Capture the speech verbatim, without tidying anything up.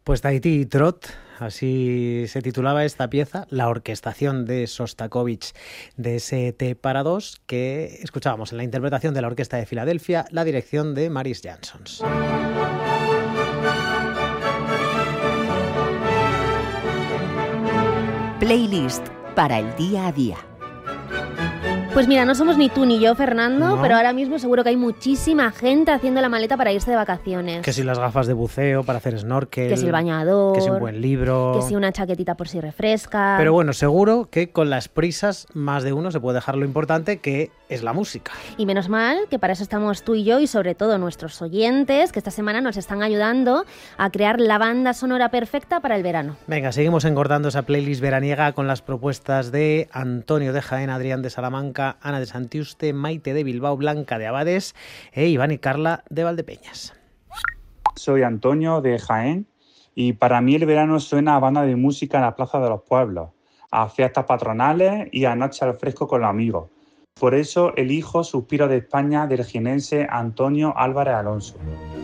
Pues Tahití Trot, así se titulaba esta pieza, la orquestación de Sostakovich de S T para dos, que escuchábamos en la interpretación de la Orquesta de Filadelfia, la dirección de Maris Jansons. Playlist para el día a día. Pues mira, no somos ni tú ni yo, Fernando, ¿No? pero ahora mismo seguro que hay muchísima gente haciendo la maleta para irse de vacaciones. Que si las gafas de buceo para hacer snorkel, Que si el bañador, que si un buen libro, que si una chaquetita por si refresca. Pero bueno, seguro que con las prisas más de uno se puede dejar lo importante, que es la música. Y menos mal que para eso estamos tú y yo, y sobre todo nuestros oyentes, que esta semana nos están ayudando a crear la banda sonora perfecta para el verano. Venga, seguimos engordando esa playlist veraniega con las propuestas de Antonio de Jaén, Adrián de Salamanca, Ana de Santiuste, Maite de Bilbao, Blanca de Abades e Iván y Carla de Valdepeñas. Soy Antonio de Jaén y para mí el verano suena a banda de música en la plaza de los pueblos, a fiestas patronales y a noche al fresco con los amigos. Por eso elijo Suspiro de España del jienense Antonio Álvarez Alonso.